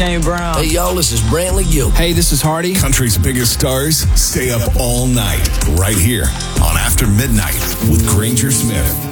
Kane Brown. Hey, y'all, this is Brantley Gill. Hey, this is Hardy. Country's biggest stars stay up all night right here on After Midnight with Granger Smith.